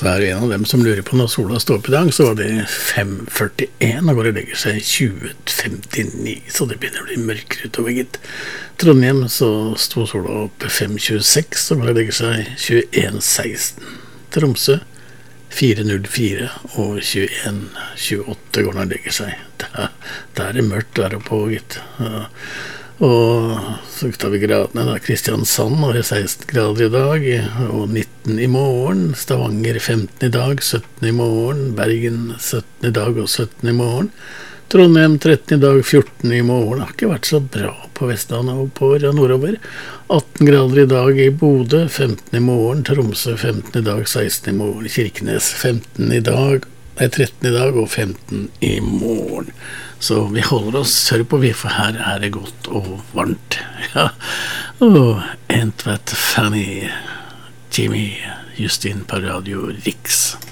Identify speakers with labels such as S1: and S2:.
S1: hver en av dem som lurer på når sola står opp i dag, så var det 5:41, og går og legger seg 20:59, så det begynner å bli mørkere utover, gitt. Trondheim så sto sola opp 5:26, og går og legger seg 21:16. Tromsø 4:04 og 21:28 går og legger seg. Det det mørkt der oppe, gitt. Og så tar vi gradene da. Kristiansand har 16 grader i dag og 19 i morgen. Stavanger 15 i dag, 17 i morgen. Bergen 17 i dag og 17 i morgen. Trondheim 13 i dag, 14 i morgen. Det har ikke vært så bra på Vestlandet og på nordover. 18 grader i dag i Bodø, 15 i morgen. Tromsø 15 i dag, 16 i morgen. Kirkenes 15 i dag, 13 i dag og 15 i morgen. Så vi holder oss sør på vi, for her det godt og varmt. Ja. Og Entvet Fanny, Jimmy Justin på Radio Riks.